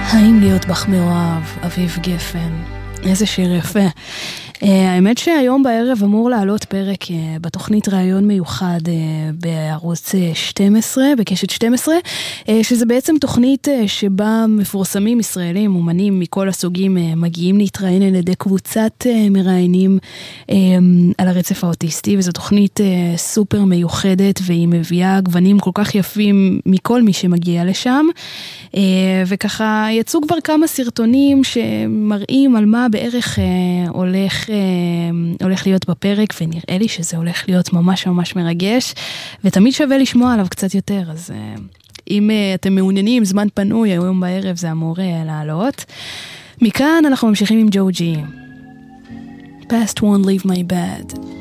האם להיות בך מאוהב, אביב גפן. איזה שיר יפה. האמת שהיום בערב אמור לעלות פרק בתוכנית ראיון מיוחד בערוץ 12, בקשת 12, שזה בעצם תוכנית שבה מפורסמים ישראלים, אומנים מכל הסוגים מגיעים להתראיין על ידי קבוצת מראיינים על הרצף האוטיסטי, וזו תוכנית סופר מיוחדת, והיא מביאה גוונים כל כך יפים מכל מי שמגיע לשם, וככה יצאו כבר כמה סרטונים שמראים על מה בערך הולך להיות בפרק, ונראה לי שזה הולך להיות ממש ממש מרגש, ותמיד שווה לשמוע עליו קצת יותר, אז אם אתם מעוניינים, זמן פנוי, היום בערב זה אמור לעלות. מכאן אנחנו ממשיכים עם ג'ו ג'י. Past won't leave my bed.